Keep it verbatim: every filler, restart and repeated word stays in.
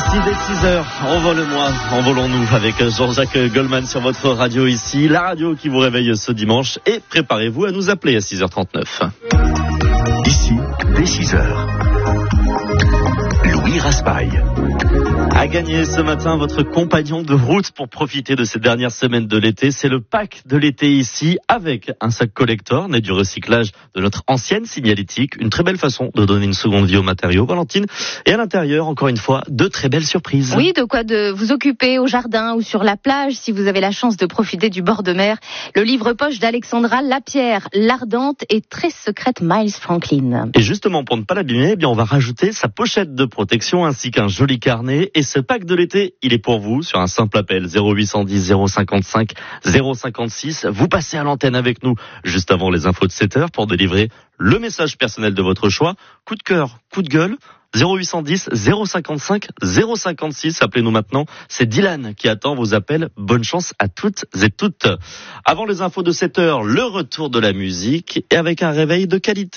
Ici dès six heures, envole-moi, envolons-nous avec Jean-Jacques Goldman sur votre radio ici, la radio qui vous réveille ce dimanche, et préparez-vous à nous appeler à six heures trente-neuf. Ici, dès six heures, Louis Raspail. À gagner ce matin votre compagnon de route pour profiter de ces dernières semaines de l'été. C'est le pack de l'été ici avec un sac collector né du recyclage de notre ancienne signalétique. Une très belle façon de donner une seconde vie aux matériaux, Valentine. Et à l'intérieur, encore une fois, de très belles surprises. Oui, de quoi de vous occuper au jardin ou sur la plage si vous avez la chance de profiter du bord de mer. Le livre-poche d'Alexandra Lapierre, l'ardente et très secrète Miles Franklin. Et justement, pour ne pas l'abîmer, eh bien, on va rajouter sa pochette de protection ainsi qu'un joli carnet. Et ce pack de l'été, il est pour vous sur un simple appel zéro huit cent dix zéro cinquante-cinq zéro cinquante-six. Vous passez à l'antenne avec nous juste avant les infos de sept heures pour délivrer le message personnel de votre choix. Coup de cœur, coup de gueule. zéro huit cent dix zéro cinquante-cinq zéro cinquante-six. Appelez-nous maintenant. C'est Dylan qui attend vos appels. Bonne chance à toutes et toutes. Avant les infos de sept heures, le retour de la musique et avec un réveil de qualité.